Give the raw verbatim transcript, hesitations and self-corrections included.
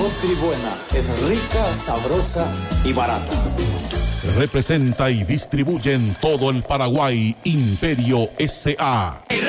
Nutribuena es rica, sabrosa y barata. Representa y distribuye en todo el Paraguay Imperio S A